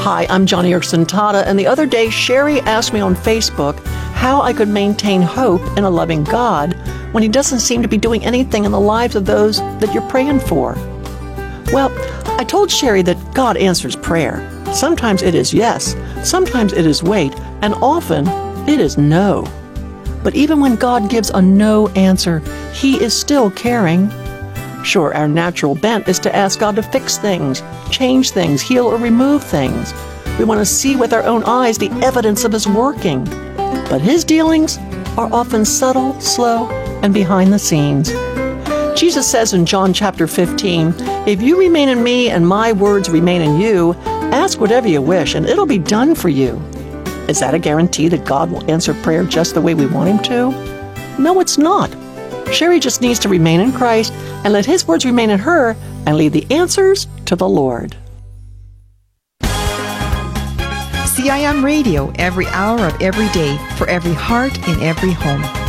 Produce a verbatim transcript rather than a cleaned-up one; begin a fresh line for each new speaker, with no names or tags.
Hi, I'm Johnny Erickson Tata, and the other day Sherry asked me on Facebook how I could maintain hope in a loving God when He doesn't seem to be doing anything in the lives of those that you're praying for. Well, I told Sherry that God answers prayer. Sometimes it is yes, sometimes it is wait, and often it is no. But even when God gives a no answer, He is still caring. Sure, our natural bent is to ask God to fix things, change things, heal or remove things. We want to see with our own eyes the evidence of His working. But His dealings are often subtle, slow, and behind the scenes. Jesus says in John chapter fifteen, "If you remain in me and my words remain in you, ask whatever you wish and it'll be done for you." Is that a guarantee that God will answer prayer just the way we want Him to? No, it's not. Sherry just needs to remain in Christ and let His words remain in her and leave the answers to the Lord.
C I M Radio, every hour of every day, for every heart in every home.